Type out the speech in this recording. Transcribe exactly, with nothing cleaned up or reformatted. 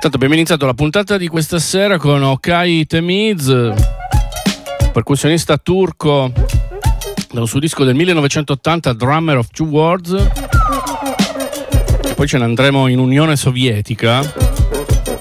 Tanto abbiamo iniziato la puntata di questa sera con Okay Temiz, percussionista turco, dal suo disco del millenovecentottanta Drummer of Two Worlds, e poi ce ne andremo in Unione Sovietica